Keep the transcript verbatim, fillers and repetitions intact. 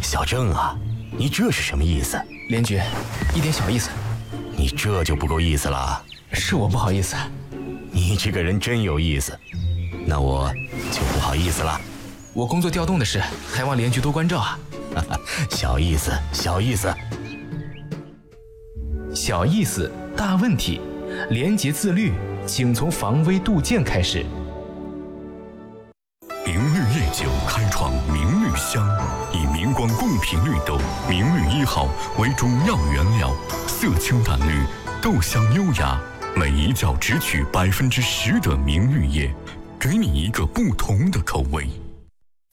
小郑啊，你这是什么意思？ 连局，一点小意思。 你这就不够意思了。 是我不好意思。 你这个人真有意思，那我就不好意思了。 我工作调动的事，还望连局多关照啊。 小意思，小意思。 小意思，大问题。廉洁自律，请从防微杜渐开始。 明绿夜酒开创明绿香，以明光贡品绿豆明绿一号为主要原料，色清淡绿，豆香优雅，每一窖只取百分之十的明绿叶，给你一个不同的口味。